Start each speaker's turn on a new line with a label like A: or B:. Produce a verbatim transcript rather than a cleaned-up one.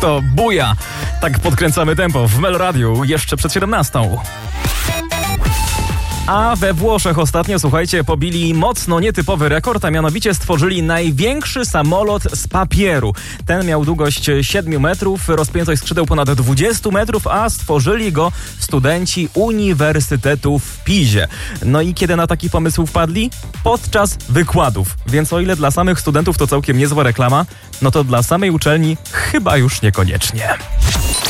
A: to buja. Tak podkręcamy tempo w Melo Radiu jeszcze przed siedemnastą. A we Włoszech ostatnio, słuchajcie, pobili mocno nietypowy rekord, a mianowicie stworzyli największy samolot z papieru. Ten miał długość siedmiu metrów, rozpiętość skrzydeł ponad dwudziestu metrów, a stworzyli go studenci Uniwersytetu w Pizie. No i kiedy na taki pomysł wpadli? Podczas wykładów. Więc o ile dla samych studentów to całkiem niezła reklama, no to dla samej uczelni chyba już niekoniecznie.